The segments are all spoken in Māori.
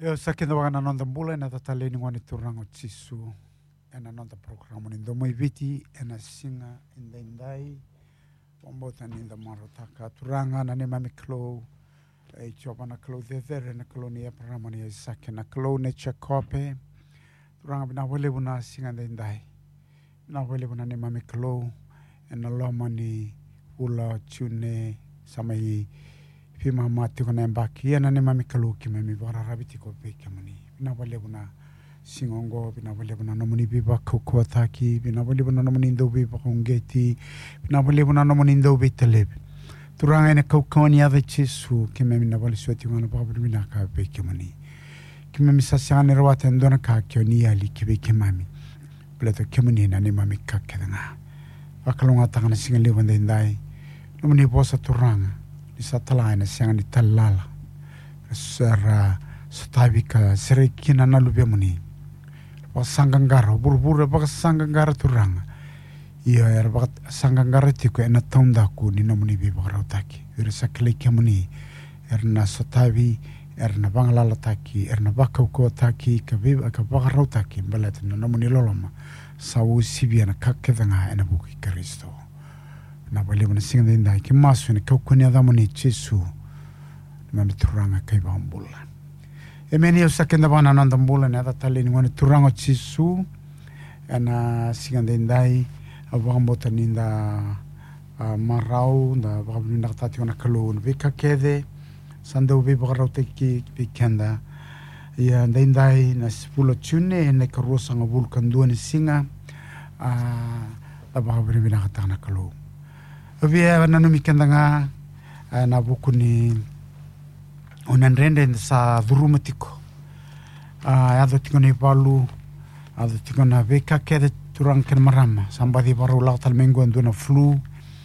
Io sakenda wana nonda mbula ena tatale ni ngwani turango chisu ena nonda programu ni ndomo iviti ena singa indai wambota ni nda marotaka turanga na nema miklo choba na klo thezere na klo ni programu ni isake na klo ne chakope turanga bina wale buna singa indai bina wale buna nema miklo ena loma ni ula chune samai Pima mati kona mbaki ya nane mami kaluki mami wara rabiti ko peke mani bina wale buna singongo bina wale buna nomuni biba kukua taki bina wale buna nomuni ndo biba kongeti bina wale buna nomuni ndo bitaleb turanga ina kaukani ya chisu kime mina wale suati wana baba bina ka peke mani kime misasiane rawate ndona ka kioni ali kibe kimami pleto kimani nane mami kakedanga wakalonga tangana singali wanda indai nomuni bosa turanga sa talaina siang ni talala sera staibika serekina na lube muni wasangangara burbura baka sangangara turanga ia era baka sangangara tiko ena taunda ku ni nomuni bi baka taki irisa kleke muni erna staibi erna bangalala taki erna baka ko taki ka biba ka baka taki balat na nomuni loloma sawu sibiana kakkedanga ena buki Kristo na wale muna singa dinda ki masu ni kaukuni adamuni chisu mami turanga kai bambula emeni usakenda bana nanda mbula ni ada tali ni ngoni turanga chisu ana singa dinda abambota ninda marau da bablu na tati ona kalu vika kede sanda ubi bagarau teki pikenda ya dinda na spulo chune ne karusa ngabul kandu ni singa da bablu bina katana kalu Via nanu mikendanga na buku ni unanrende sa dhurumatiko ado tiko ni palu ado tiko na veka kede turang ken marama sambadi baru lautal minggu anduna flu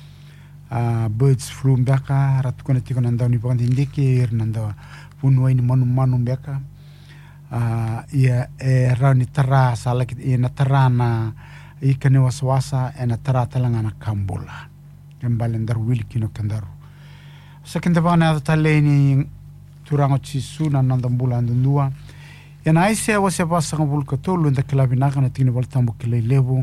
birds flu mbeka ratuko na tiko nanda ni pandi indiki nanda punwa ini manu mbeka ia rani tara salak ina tara na ikane waswasa ena tara talanga na kambula Kembali ndar wilkino kandaru. Sakenda bana taleni turango chisu na nandambula ndua. Yana aise wase basa ngabul katulu nda kilabinaka na tini baltambu kile lebu.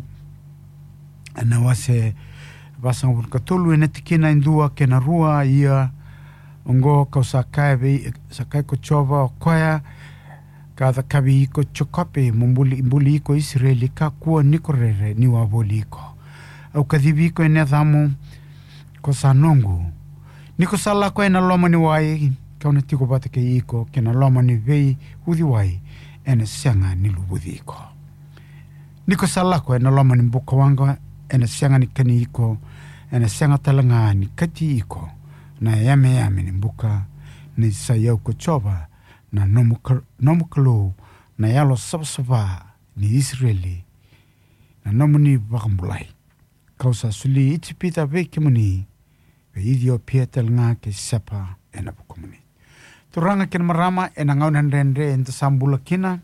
Ana wase basa ngabul katulu ene tikina indua kena rua ia ngo kau sakai ko chova koya kada kabi iko chokape mbuli iko Israeli ka kuwa niko rere ni waboli iko. Au kadhibi iko ene dhamu ko sanongu niko sala ko ena loma ni wai kauna tiko bata ke iko kena loma ni vei udi wai ena senga ni lubudi iko niko sala ko ena loma ni mbuka wanga ena senga ni kani iko ena senga talanga ni kati iko na yame ni mbuka ni sayau ko choba na nomukalo na yalo sabsaba ni Israeli na nomuni bakambulai kausa suli itipita veki muni Idio pietel nga ke sepa ena bukumuni. Turanga ken marama ena ngaunan rendre enta sambula kina.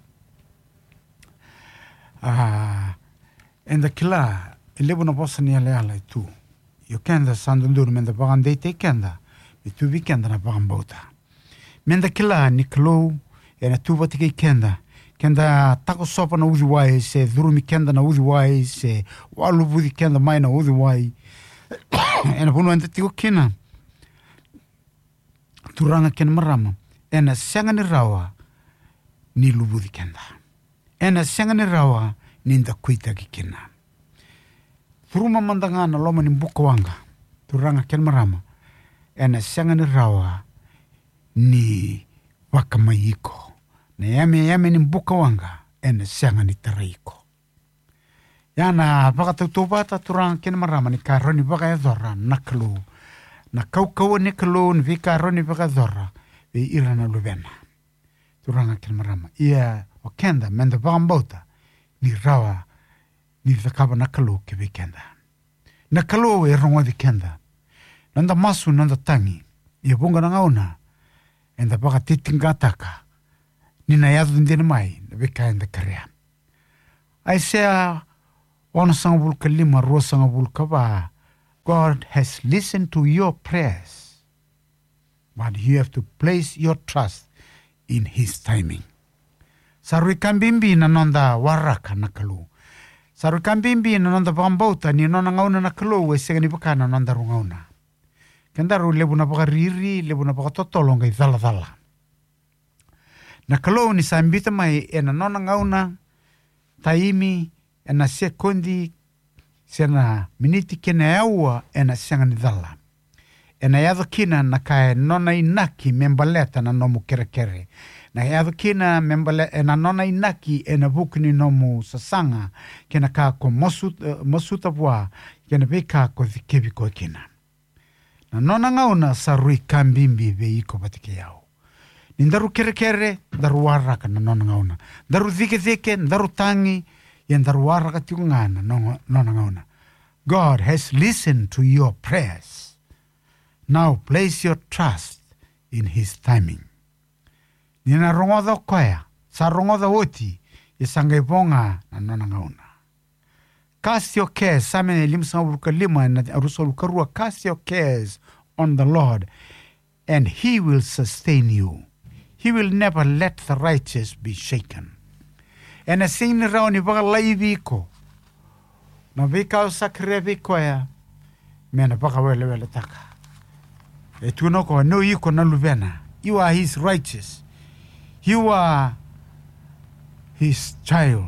Enda kila elebu na bosa ni ala itu. Yo kenda sandundur menda bagan deite kenda. Itu kenda na bagan bauta. Menda kila ni klo ena tuba tiki kenda. Kenda tako sopa na udiwai se dhurumi kenda na udiwai se walu budi kenda mai na udiwai. Ena punu ente tiko kina turanga ken marama ena senga ni rawa ni lubudi kenda ena senga ni rawa ni nda kuita ki kina turuma mandanga na loma ni mbuka wanga turanga ken marama ena senga ni rawa ni wakamayiko na yame ni mbuka wanga ena senga ni taraiko Yana baka tutubata turang ken marama ni karoni baka zora naklu na kau ni klu ni karoni baka zora be irana lubena turang ken marama ia wakenda menda bambota ni rawa ni zakaba naklu ke bekenda naklu e rongo de kenda nanda masu nanda tangi ia bunga ngauna enda baka titingataka ni na yadu ndene mai beka enda karea aisea Ona sangabul kalima ro sangabul kaba. God has listened to your prayers. But you have to place your trust in his timing. Sarui kambimbi na nonda waraka na kalu. Sarui kambimbi na nonda pangambauta ni nona ngauna na kalu e segani baka na nonda rungauna. Kendaru lebu na baka riri, lebu na baka totolonga i dhala. Na kalu ni sambita mai e na nona ngauna taimi e na sekundi se na miniti kene aua e na sengani dhala. E na yadho kina na kae nona inaki membaleta na nomu kere. Na yadho kina membaleta na nona inaki e na bukuni nomu sasanga kena ka ko mosuta bua kena beka ko vikebi ko kina. Na nona ngauna sarui kambimbi be iko batike yao. Nindaru kere daru waraka na nona ngauna. Daru dhike daru tangi yen daru waraka tiungana nona ngauna. God has listened to your prayers. Now place your trust in his timing. Nina rongoda koya, sa rongoda oti, isangay bonga na nona ngauna. Cast your cares, samene limsa uruka lima na arusa urukarua, cast your cares on the Lord, and he will sustain you. He will never let the righteous be shaken. And a sing around ni baka laivi ko. Na vika o sakrevi koya, mena baka wele taka. E tuonoko no iko na luvena. You are his righteous. You are his child.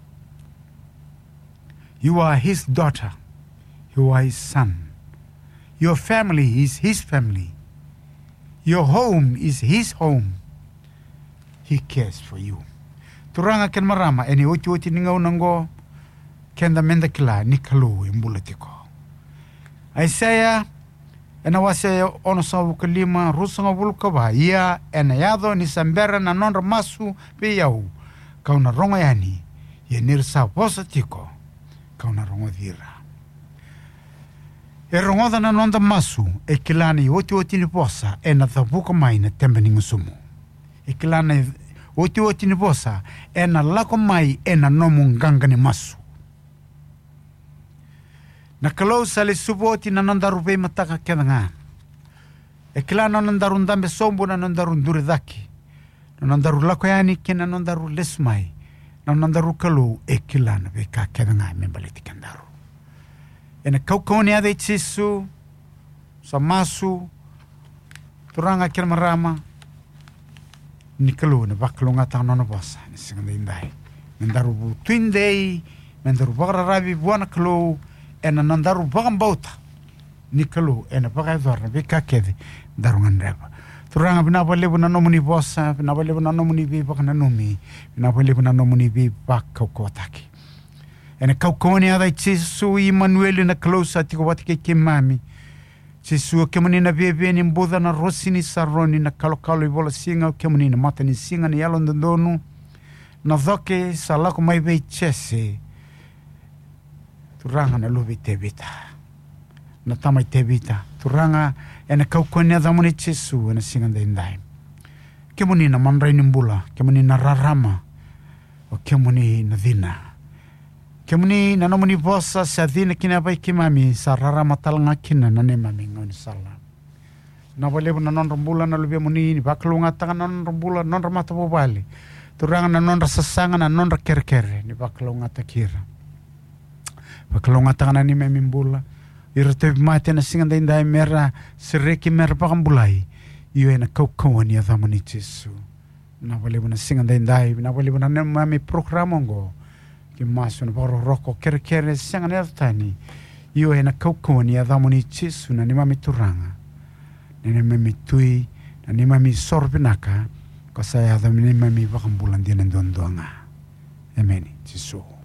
You are his daughter. You are his son. Your family is his family. Your home is his home. He cares for you. Turanga ken marama eni oti ninga unango kenda menda kila nikalu imbulatiko. Isaiah ena wase ono sawu kalima rusanga vulkaba ia ena yado ni sambera na nonra masu pe yau kauna rongo yani ye nirsa posa tiko kauna rongo dira e rongo na nonda masu e kilani oti ni posa ena tabuka mai na tembe ningusumu e kilani oti ni posa ena lako mai ena nomu nganga ni masu na kalau sale suboti na nondaru be mataka kedanga. E kila na nondaru ndambe sombo na nondaru nduridaki. Na nondaru lako yani kena nondaru lesmai. Na nondaru kalau e kila na be ka kedanga membaliti kandaru. E na kaukoni ade chisu, samasu, turanga kena marama. Ni kalau na bakalo ngata nono bosa. Ni singanda indai. Mendaru tuindei, mendaru bakara rabi buana kalau ena nandaru bagambauta nikalu ena bagaidorna bika kedi darungan reba turanga bina balebu na nomuni bosa bina balebu na nomuni bi bakana nomi bina balebu na nomuni bi bakokotaki ena kaukoni ada chisu Emmanuel na closer tiko watike kimami chisu kemuni na bebe ni mboda na rosini saroni na kalokalo ibola singa kemuni na matani singa ni yalo ndonu na doke salako mai be chese turanga na lubi tebita na tamai tebita turanga ena kaukoni adamuni chisu ena singanda indai kemuni na mandrai nimbula kemuni na rarama o kemuni na dina kemuni na nomuni bosa sa dina kina bai kimami sa rarama talanga kina na nemami ngoni sala na balebu na non rombula na lubi muni ni bakalunga tanga non rombula non ramata bobali turanga na non rasasanga na non rakerkere ni bakalunga takira bakalonga tangana ni memimbula irate mate na singanda indai mera sereki mera pakambulai iyo ena kaukawani ya dhamani chisu na walebu na singanda indai na walebu na mami programongo ki masu na baro roko kere singanda ya tani iyo ena kaukawani ya dhamani chisu na ni mami turanga na mami tui na ni mami sorbinaka kwa saya dhamani mami pakambulan dia nandondoanga ameni chisu